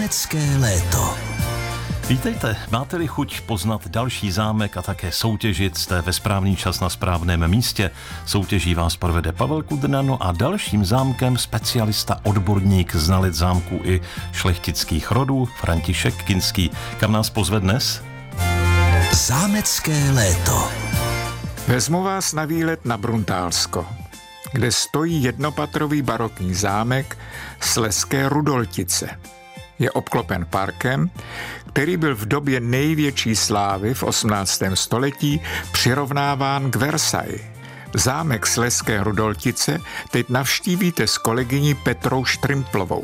Zámecké léto. Vítejte, máte-li chuť poznat další zámek a také soutěžit, jste ve správný čas na správném místě. Soutěží vás provede Pavel Kudrna, a dalším zámkem specialista, odborník, znalec zámků i šlechtických rodů František Kinský. Kam nás pozve dnes? Zámecké léto. Vezmu vás na výlet na Bruntálsko, kde stojí jednopatrový barokní zámek Slezské Rudoltice. Je obklopen parkem, který byl v době největší slávy v 18. století přirovnáván k Versailles. Zámek Slezské Rudoltice teď navštívíte s kolegyní Petrou Štrimplovou.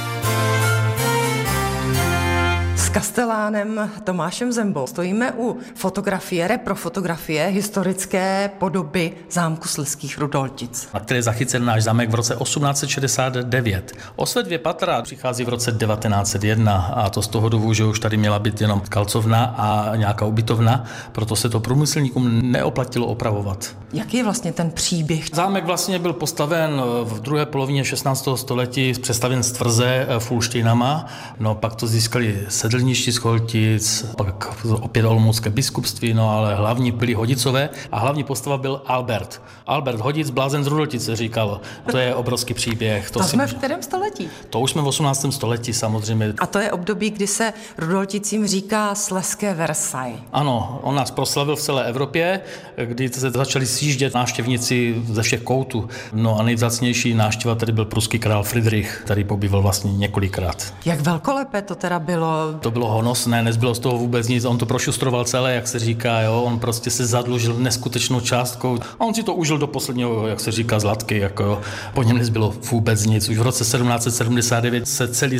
S kastelánem Tomášem Zembou stojíme u fotografie, reprofotografie historické podoby zámku Slezských Rudoltic. Na které je zachycen náš zámek v roce 1869. Osved 2 patra přichází v roce 1901 a to z toho důvodu, že už tady měla být jenom kalcovna a nějaká ubytovna, proto se to průmyslníkům neoplatilo opravovat. Jaký je vlastně ten příběh? Zámek vlastně byl postaven v druhé polovině 16. století, přestavěn z tvrze Fulštejnama, no pak to získali sedlništi z Choltic, pak opět olomoucké biskupství, no ale hlavní byli Hodicové a hlavní postava byl Albert. Albert Hodic, blázen z Rudoltice, říkal. To je obrovský příběh. To jsme v kterém století? To už jsme v 18. století samozřejmě. A to je období, kdy se Rudolticím říká Slezské Versailles. Ano, on nás proslavil v celé Evropě, kdy se začali sjíždět návštěvníci ze všech koutů. No a nejvzácnější návštěva tady byl pruský král Friedrich, který pobýval vlastně několikrát. Jak velkolepé to teda bylo? To bylo honosné, nezbylo z toho vůbec nic, on to prošustroval celé, jak se říká, jo? On prostě se zadlužil neskutečnou částkou a on si to užil do posledního, jak se říká, zlatky, jako jo. Po něm nezbylo vůbec nic. Už v roce 1779 se celý